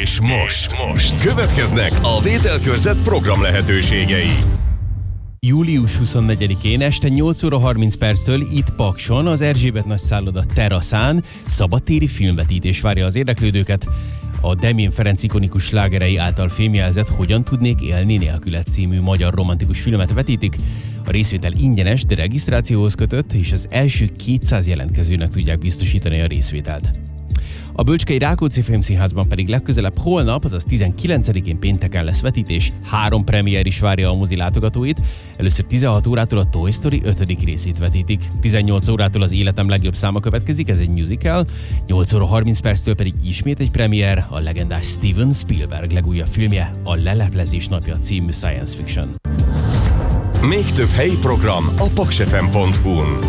És most következnek a vételkörzet program lehetőségei. Július 24-én este 8 óra 30 perctől itt Pakson, az Erzsébet nagy szálloda teraszán szabadtéri filmvetítés várja az érdeklődőket. A Demjén Ferenc ikonikus slágerei által fémjelzett Hogyan tudnék élni nélküled című magyar romantikus filmet vetítik. A részvétel ingyenes, de regisztrációhoz kötött, és az első 200 jelentkezőnek tudják biztosítani a részvételt. A Bölcskei Rákóczi Filmszínházban pedig legközelebb holnap, azaz 19-én pénteken lesz vetítés. 3 premier is várja a mozi látogatóit. Először 16 órától a Toy Story 5. részét vetítik. 18 órától az Életem legjobb száma következik, ez egy musical. 8 óra 30 perctől pedig ismét egy premier, a legendás Steven Spielberg legújabb filmje, a Leleplezés napja című science fiction. Még több helyi program a paksfm.hu-n.